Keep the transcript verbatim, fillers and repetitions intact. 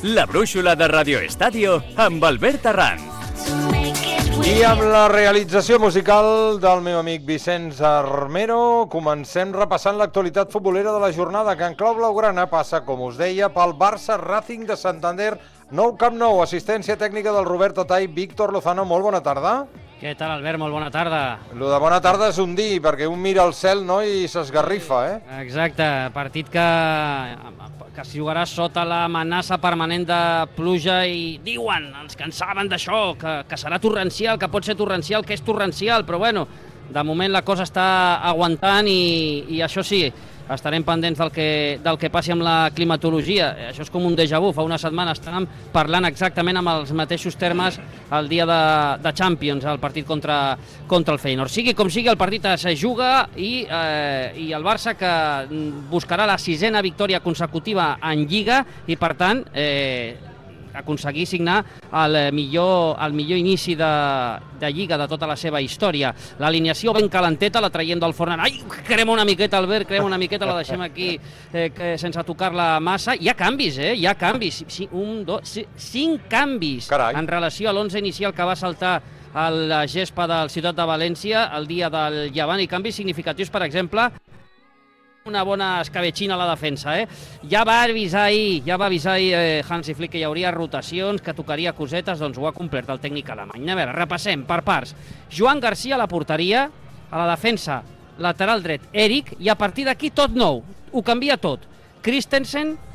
La brúixola de Radio Estadio amb Albert Arranz. I amb la realització musical del meu amic Vicenç Armero, comencem repassant l'actualitat futbolera de la jornada, que en clau blaugrana passa, com us deia, pel Barça Racing de Santander, nou Camp Nou, assistència tècnica del Roberto Tai. Víctor Lozano, molt bona tarda. Què tal, Albert? Molt bona tarda. Lo de bona tarda és un dir, perquè un mira al cel, no?, i s'esgarrifa, eh? Exacte, partit que, que es jugarà sota l'amenaça permanent de pluja i diuen els que en saben d'això, que, que serà torrencial, que pot ser torrencial, que és torrencial, però bueno, de moment la cosa està aguantant i, i això sí, estarem pendents del que, del que passi amb la climatologia. Això és com un déjà vu. Fa una setmana estàvem parlant exactament amb els mateixos termes el dia de, de Champions, el partit contra, contra el Feyenoord. Sigui com sigui, el partit es juga i, eh, i el Barça que buscarà la sisena victòria consecutiva en Lliga i, per tant, eh, aconseguir signar el millor, el millor inici de, de Lliga de tota la seva història. L'alineació ben calenteta, la traient del forn. Ai, crema una miqueta, Albert, crema una miqueta, la deixem aquí eh, sense tocar-la massa. Hi ha canvis, eh? Hi ha canvis. Sí, un, dos, sí, cinc canvis. Carai. En relació a l'onze inicial que va saltar a la gespa del Ciutat de València el dia del Llevant, i canvis significatius, per exemple, una bona escabetxina a la defensa, eh? Ja va avisar ahir, ja va avisar ahir eh, Hansi Flick que hi hauria rotacions, que tocaria cosetes, doncs ho ha complert el tècnic alemany. A veure, repassem per parts. Joan Garcia a la porteria, a la defensa, lateral dret, Eric, i a partir d'aquí tot nou, ho canvia tot. Christensen,